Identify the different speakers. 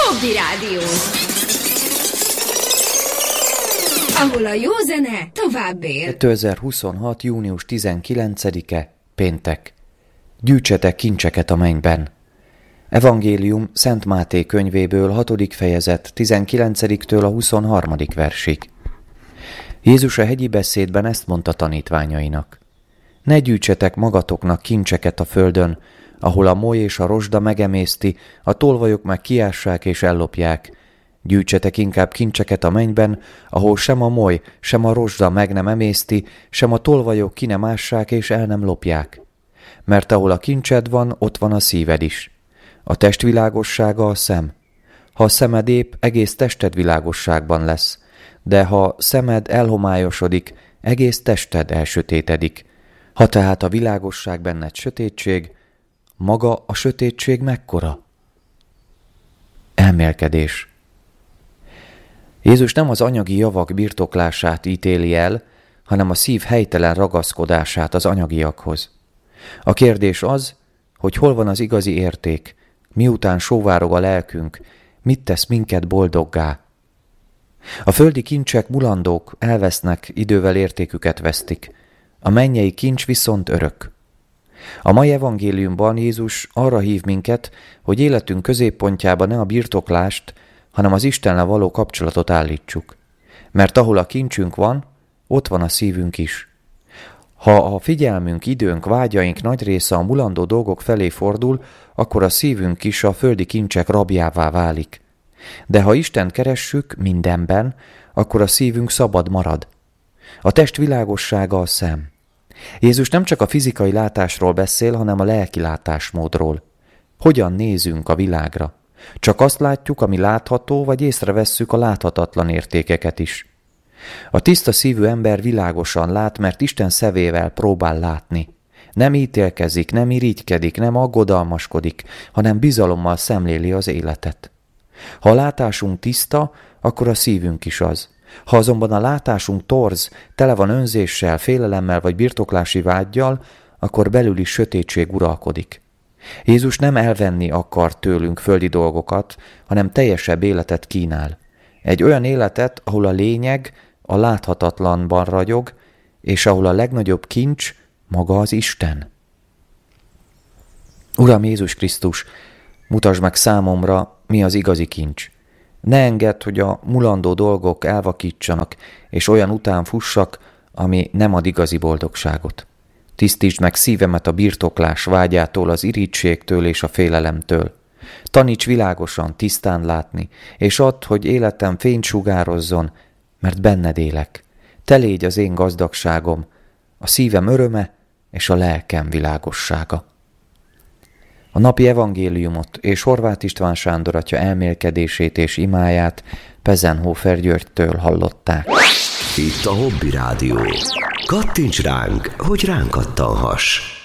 Speaker 1: Hobby Rádió, ahol a jó zene tovább él.
Speaker 2: 2026. június 19-e, péntek. Gyűjtsetek kincseket a mennyben. Evangélium Szent Máté könyvéből 6. fejezet 19-től a 23. versig. Jézus a hegyi beszédben ezt mondta tanítványainak. Ne gyűjtsetek magatoknak kincseket a földön, ahol a moly és a rozsda megemészti, a tolvajok meg kiássák és ellopják. Gyűjtsetek inkább kincseket a mennyben, ahol sem a moly, sem a rozsda meg nem emészti, sem a tolvajok ki nem ássák és el nem lopják. Mert ahol a kincsed van, ott van a szíved is. A test világossága a szem. Ha a szemed épp, egész tested világosságban lesz, de ha szemed elhomályosodik, egész tested elsötétedik. Ha tehát a világosság benned sötétség, maga a sötétség mekkora? Elmélkedés. Jézus nem az anyagi javak birtoklását ítéli el, hanem a szív helytelen ragaszkodását az anyagiakhoz. A kérdés az, hogy hol van az igazi érték, miután sóvárog a lelkünk, mit tesz minket boldoggá. A földi kincsek mulandók, elvesznek, idővel értéküket vesztik. A mennyei kincs viszont örök. A mai evangéliumban Jézus arra hív minket, hogy életünk középpontjába ne a birtoklást, hanem az Istennel való kapcsolatot állítsuk. Mert ahol a kincsünk van, ott van a szívünk is. Ha a figyelmünk, időnk, vágyaink nagy része a mulandó dolgok felé fordul, akkor a szívünk is a földi kincsek rabjává válik. De ha Istent keressük mindenben, akkor a szívünk szabad marad. A test világossága a szem. Jézus nem csak a fizikai látásról beszél, hanem a lelki látásmódról. Hogyan nézünk a világra? Csak azt látjuk, ami látható, vagy észrevesszük a láthatatlan értékeket is. A tiszta szívű ember világosan lát, mert Isten szevével próbál látni. Nem ítélkezik, nem irigykedik, nem aggodalmaskodik, hanem bizalommal szemléli az életet. Ha a látásunk tiszta, akkor a szívünk is az. Ha azonban a látásunk torz, tele van önzéssel, félelemmel vagy birtoklási vággyal, akkor belül is sötétség uralkodik. Jézus nem elvenni akar tőlünk földi dolgokat, hanem teljesebb életet kínál. Egy olyan életet, ahol a lényeg a láthatatlanban ragyog, és ahol a legnagyobb kincs maga az Isten. Uram Jézus Krisztus, mutasd meg számomra, mi az igazi kincs. Ne engedd, hogy a mulandó dolgok elvakítsanak, és olyan után fussak, ami nem ad igazi boldogságot. Tisztítsd meg szívemet a birtoklás vágyától, az irítségtől és a félelemtől. Taníts világosan, tisztán látni, és add, hogy életem fényt sugározzon, mert benned élek. Te légy az én gazdagságom, a szívem öröme és a lelkem világossága. A napi evangéliumot és Horváth István Sándor atya elmélkedését és imáját Pezenhofer Györgytől hallották.
Speaker 3: Itt a Hobby Rádió. Kattints ránk, hogy ránk kattanhass!